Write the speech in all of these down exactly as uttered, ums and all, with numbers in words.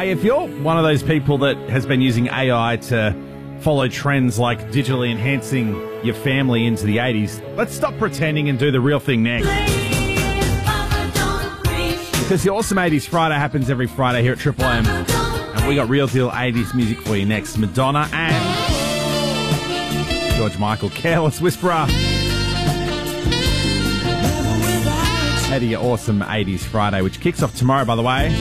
Hey, if you're one of those people that has been using A I to follow trends like digitally enhancing your family into the eighties, let's stop pretending and do the real thing next. Because the Awesome eighties Friday happens every Friday here at Triple M. And we got real deal eighties music for you next. Madonna and George Michael, Careless Whisperer. Head to your Awesome eighties Friday, which kicks off tomorrow, by the way.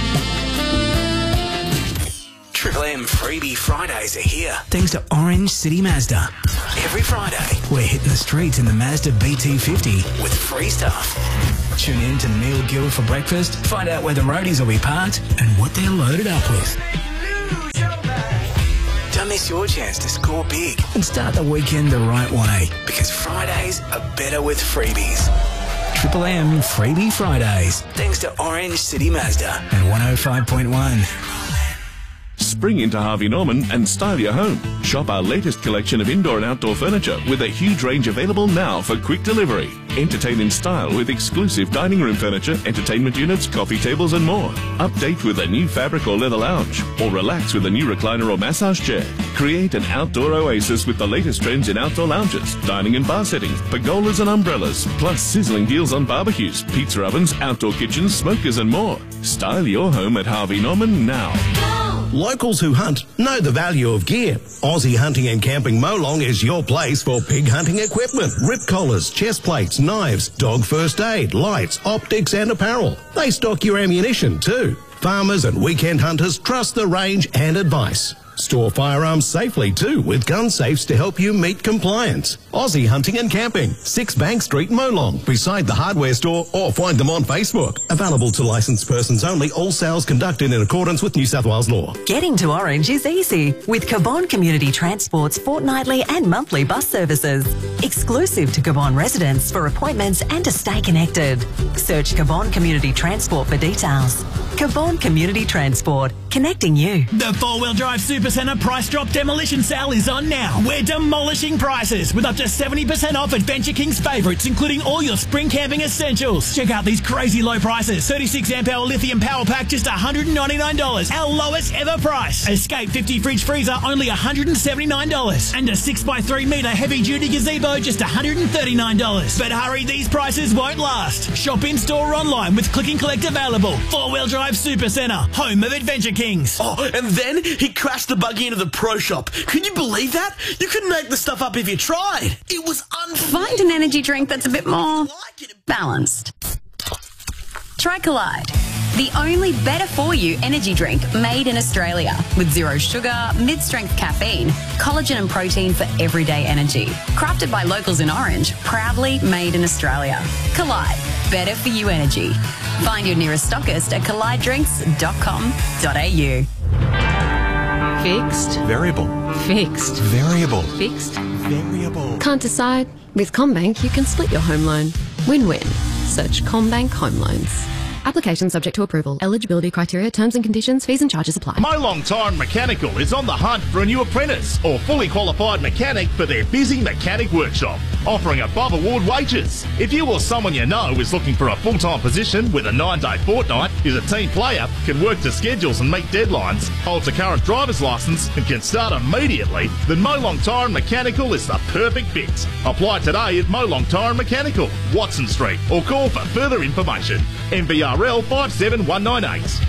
Triple M Freebie Fridays are here, thanks to Orange City Mazda. Every Friday, we're hitting the streets in the Mazda B T fifty with free stuff. Tune in to Neil Gill for breakfast, find out where the roadies will be parked and what they're loaded up with. Don't miss your chance to score big and start the weekend the right way, because Fridays are better with freebies. Triple M Freebie Fridays, thanks to Orange City Mazda and one oh five point one. Spring into Harvey Norman and style your home. Shop our latest collection of indoor and outdoor furniture with a huge range available now for quick delivery. Entertain in style with exclusive dining room furniture, entertainment units, coffee tables and more. Update with a new fabric or leather lounge, or relax with a new recliner or massage chair. Create an outdoor oasis with the latest trends in outdoor lounges, dining and bar settings, pergolas and umbrellas, plus sizzling deals on barbecues, pizza ovens, outdoor kitchens, smokers and more. Style your home at Harvey Norman now. Locals who hunt know the value of gear. Aussie Hunting and Camping Molong is your place for pig hunting equipment, rip collars, chest plates, knives, dog first aid, lights, optics and apparel. They stock your ammunition too. Farmers and weekend hunters trust the range and advice. Store firearms safely too with gun safes to help you meet compliance. Aussie Hunting and Camping, six Bank Street, Molong, beside the hardware store, or find them on Facebook. Available to licensed persons only, all sales conducted in accordance with New South Wales law. Getting to Orange is easy with Cabon Community Transport's fortnightly and monthly bus services. Exclusive to Cabon residents for appointments and to stay connected. Search Cabon Community Transport for details. Cabon Community Transport, connecting you. The four-wheel drive Super Centre price drop demolition sale is on now. We're demolishing prices with up to seventy percent off Adventure King's favourites, including all your spring camping essentials. Check out these crazy low prices. thirty-six amp hour lithium power pack, just one hundred ninety-nine dollars. Our lowest ever price. Escape fifty fridge freezer, only one hundred seventy-nine dollars. And a six by three metre heavy duty gazebo, just one hundred thirty-nine dollars. But hurry, these prices won't last. Shop in store or online with click and collect available. Four-wheel drive Super Centre, home of Adventure Kings. Oh, and then he crashed the buggy into the pro shop. Can you believe that? You couldn't make the stuff up if you tried. It was unbelievable. Find an energy drink that's a bit more balanced. Try Collide, the only better-for-you energy drink made in Australia with zero sugar, mid-strength caffeine, collagen and protein for everyday energy. Crafted by locals in Orange, proudly made in Australia. Collide, better for you energy. Find your nearest stockist at collide drinks dot com dot a u. Fixed. Variable. Fixed. Variable. Fixed. Variable. Can't decide? With CommBank, you can split your home loan. Win-win. Search CommBank Home Loans. Application subject to approval. Eligibility criteria, terms and conditions, fees and charges apply. Molong Tire and Mechanical is on the hunt for a new apprentice or fully qualified mechanic for their busy mechanic workshop, offering above award wages. If you or someone you know is looking for a full-time position with a nine-day fortnight, is a team player, can work to schedules and meet deadlines, holds a current driver's licence and can start immediately, then Molong Tire and Mechanical is the perfect fit. Apply today at Molong Tire and Mechanical, Watson Street, or call for further information. M B R L five seven one nine eight.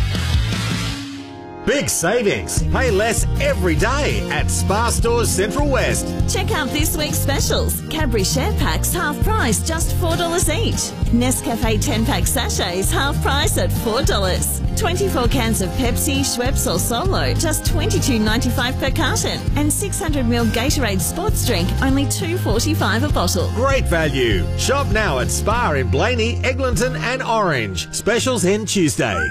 Big savings. Pay less every day at Spar Stores Central West. Check out this week's specials. Cadbury Share Packs half price, just four dollars each. Nescafe ten pack sachets half price at four dollars. twenty-four cans of Pepsi, Schweppes or Solo, just twenty-two ninety-five per carton. And six hundred milliliter Gatorade sports drink, only two forty-five a bottle. Great value. Shop now at Spar in Blaney, Eglinton and Orange. Specials end Tuesday.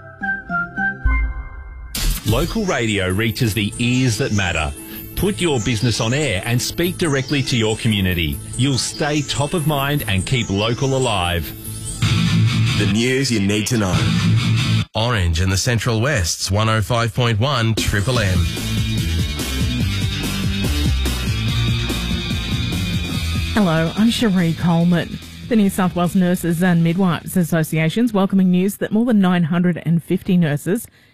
Local radio reaches the ears that matter. Put your business on air and speak directly to your community. You'll stay top of mind and keep local alive. The news you need to know. Orange and the Central West's one oh five point one Triple M. Hello, I'm Cherie Coleman. The New South Wales Nurses and Midwives Association's welcoming news that more than nine hundred fifty nurses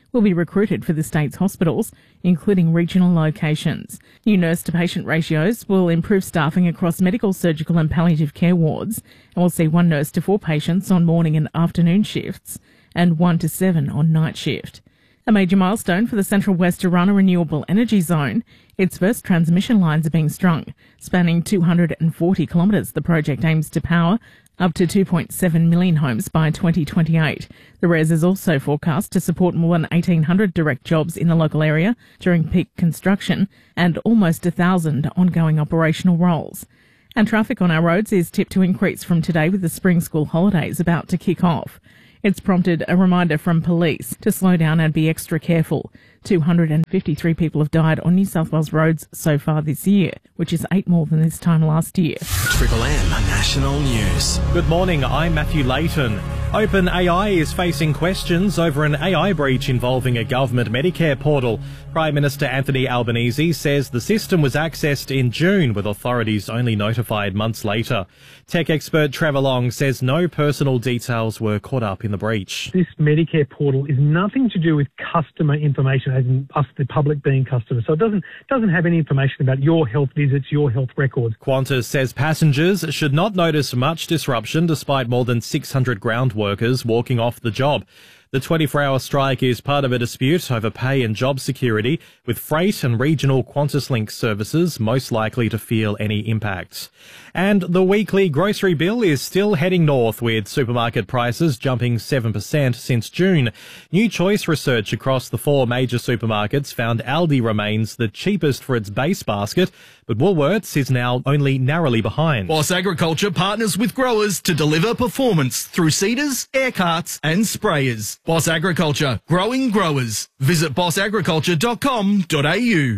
will be recruited for the state's hospitals, including regional locations. New nurse-to-patient ratios will improve staffing across medical, surgical and palliative care wards, and will see one nurse to four patients on morning and afternoon shifts and one to seven on night shift. A major milestone for the Central West Arana Renewable Energy Zone. Its first transmission lines are being strung. Spanning two hundred forty kilometres, the project aims to power up to two point seven million homes by twenty twenty-eight. The R E S is also forecast to support more than eighteen hundred direct jobs in the local area during peak construction and almost one thousand ongoing operational roles. And traffic on our roads is tipped to increase from today with the spring school holidays about to kick off. It's prompted a reminder from police to slow down and be extra careful. two hundred fifty-three people have died on New South Wales roads so far this year, which is eight more than this time last year. Triple M National News. Good morning, I'm Matthew Layton. OpenAI is facing questions over an A I breach involving a government Medicare portal. Prime Minister Anthony Albanese says the system was accessed in June, with authorities only notified months later. Tech expert Trevor Long says no personal details were caught up in the breach. This Medicare portal is nothing to do with customer information, as in us, the public, being customers. So it doesn't doesn't have any information about your health visits, your health records. Qantas says passengers should not notice much disruption despite more than six hundred ground workers walking off the job. The twenty-four hour strike is part of a dispute over pay and job security, with freight and regional QantasLink services most likely to feel any impacts. And the weekly grocery bill is still heading north, with supermarket prices jumping seven percent since June. New Choice research across the four major supermarkets found Aldi remains the cheapest for its base basket, but Woolworths is now only narrowly behind. Boss Agriculture partners with growers to deliver performance through seeders, air carts and sprayers. Boss Agriculture, growing growers. Visit boss agriculture dot com dot a u.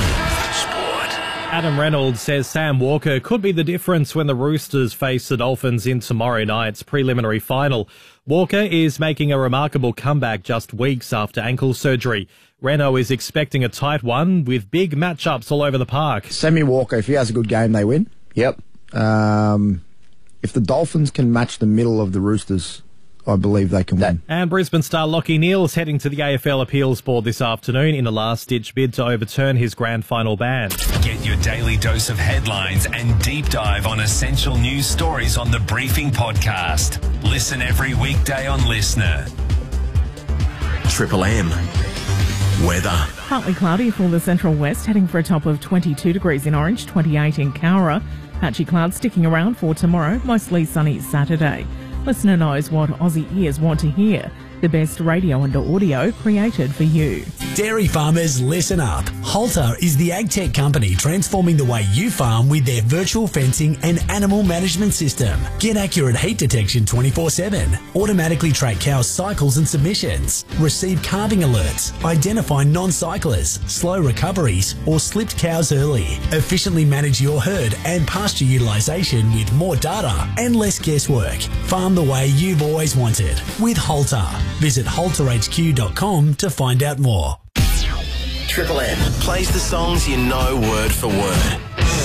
Adam Reynolds says Sam Walker could be the difference when the Roosters face the Dolphins in tomorrow night's preliminary final. Walker is making a remarkable comeback just weeks after ankle surgery. Reno is expecting a tight one with big matchups all over the park. Sammy Walker, if he has a good game, they win. Yep. Um, if the Dolphins can match the middle of the Roosters, I believe they can win. And Brisbane star Lachie Neale's heading to the A F L Appeals Board this afternoon in a last-ditch bid to overturn his grand final ban. Get your daily dose of headlines and deep dive on essential news stories on the Briefing Podcast. Listen every weekday on Listener. Triple M. Weather. Partly cloudy for the Central West, heading for a top of twenty-two degrees in Orange, twenty-eight in Cowra. Patchy clouds sticking around for tomorrow, mostly sunny Saturday. Listener knows what Aussie ears want to hear. The best radio and audio created for you. Dairy farmers, listen up. Halter is the ag tech company transforming the way you farm with their virtual fencing and animal management system. Get accurate heat detection twenty-four seven. Automatically track cows' cycles and submissions. Receive calving alerts. Identify non-cyclers, slow recoveries, or slipped cows early. Efficiently manage your herd and pasture utilisation with more data and less guesswork. Farm the way you've always wanted with Halter. Visit halter h q dot com to find out more. Triple M plays the songs you know word for word.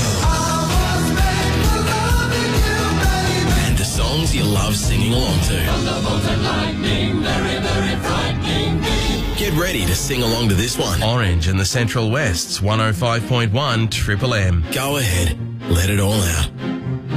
And the songs you love singing along to. Get ready to sing along to this one. Orange and the Central West's one oh five point one Triple M. Go ahead, let it all out.